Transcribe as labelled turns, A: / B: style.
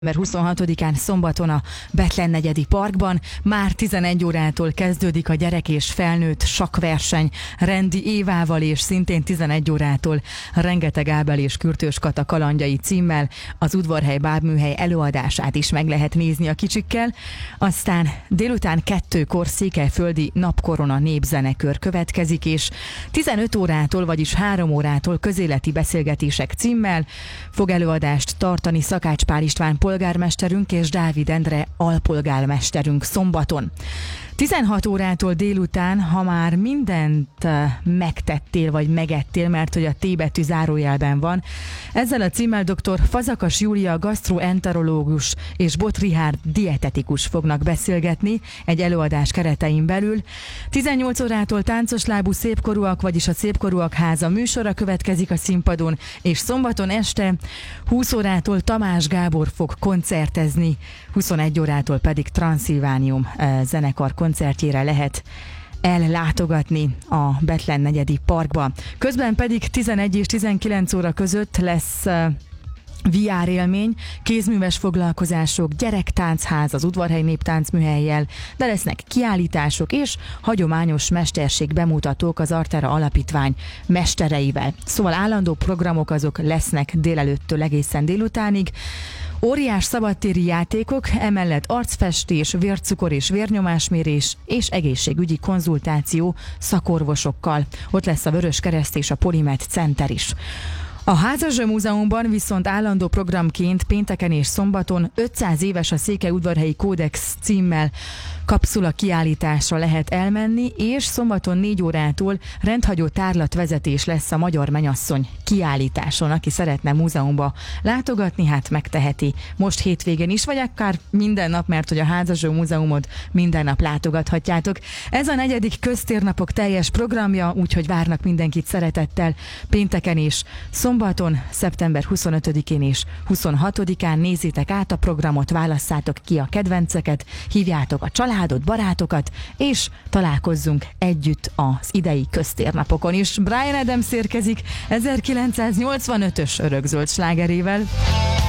A: Szeptember 26-án szombaton a Bethlen negyedi parkban már 11 órától kezdődik a gyerek és felnőtt sakkverseny Rendi Évával, és szintén 11 órától Rengeteg Ábel és Kürtös Kata kalandjai címmel az Udvarhely Bábműhely előadását is meg lehet nézni a kicsikkel. Aztán délután 2-kor Székelyföldi Napkorona népzenekör következik, és 15 órától, vagyis 3 órától Közéleti beszélgetések címmel fog előadást tartani Szakács Pál István polgármesterünk és Dávid Endre alpolgármesterünk szombaton. 16 órától délután, ha már mindent megtettél vagy megettél, mert hogy a T betű zárójelben van, ezzel a címmel dr. Fazakas Júlia gastroenterológus és Bot Richárd dietetikus fognak beszélgetni egy előadás keretein belül. 18 órától Táncos lábú szépkorúak, vagyis a Szépkorúak Háza műsora következik a színpadon, és szombaton este 20 órától Tamás Gábor fog koncertezni, 21 órától pedig Transzilvánium zenekar koncertjére lehet ellátogatni a Bethlen negyedi parkba. Közben pedig 11 és 19 óra között lesz VR élmény, kézműves foglalkozások, gyerektánchaz az Udvarhely Néptáncműhellyel, de lesznek kiállítások és hagyományos mesterség bemutatók az Artera Alapítvány mestereivel. Szóval állandó programok azok lesznek délelőttől egészen délutánig. Óriás szabadtéri játékok, emellett arcfestés, vércukor és vérnyomásmérés és egészségügyi konzultáció szakorvosokkal. Ott lesz a Vöröskereszt és a Polimed Center is. A Házasdő Múzeumban viszont állandó programként pénteken és szombaton 500 éves a Székelyudvarhelyi Kódex címmel kapszula kiállításra lehet elmenni, és szombaton 4 órától rendhagyó tárlatvezetés lesz a Magyar Mennyasszony kiállításon. Aki szeretne múzeumba látogatni, hát megteheti most hétvégén is, vagy akár minden nap, mert hogy a Házasdő Múzeumot minden nap látogathatjátok. Ez a 4. köztérnapok teljes programja, úgyhogy várnak mindenkit szeretettel pénteken és szombaton, szeptember 25-én és 26-án. Nézzétek át a programot, válasszátok ki a kedvenceket, hívjátok a családot, barátokat, és találkozzunk együtt az idei köztérnapokon is. Bryan Adams érkezik 1985-ös örökzöld slágerével.